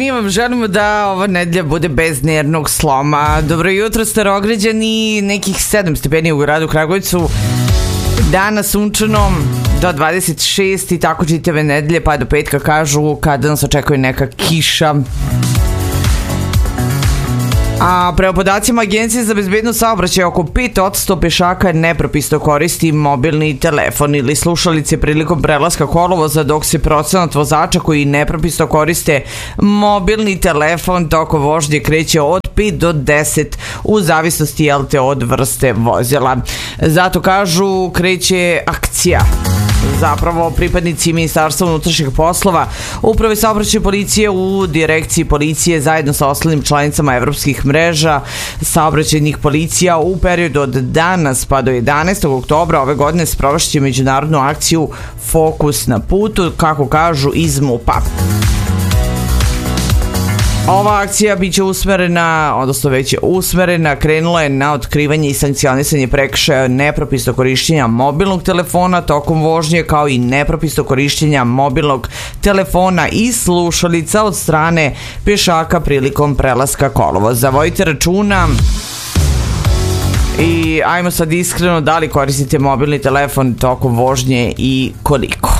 mi vam želimo da ova nedelja bude bez nervnog sloma. Dobro jutro, Starograđani, nekih 7 stepeni u gradu Kragujevcu. Dana sunčanom do 26 i tako čitave nedelje pa do petka, kažu, kada nas očekuje neka kiša. A prema podacima Agencije za bezbednost saobraćaja, oko 5% pešaka nepropisno koristi mobilni telefon ili slušalice prilikom prelaska kolovoza, dok se procenat vozača koji nepropisno koriste mobilni telefon tokom vožnje kreće od 5 do 10 u zavisnosti od vrste vozila. Zato, kažu, kreće akcija. Zapravo, pripadnici Ministarstva unutrašnjih poslova, Uprave saobraćaja policije u Direkciji policije zajedno sa ostalim članicama evropskih mreža saobraćajnih policija u periodu od danas pa do 11. oktobra ove godine sprovešće međunarodnu akciju Fokus na putu, kako kažu iz MUP-a. Ova akcija biće usmerena, odnosno već je usmerena, krenula je na otkrivanje i sankcionisanje prekršaja nepropisno korišćenja mobilnog telefona tokom vožnje, kao i nepropisno korišćenja mobilnog telefona i slušalica od strane pešaka prilikom prelaska kolovoza. Vodite računa i ajmo sad iskreno, da li koristite mobilni telefon tokom vožnje i koliko.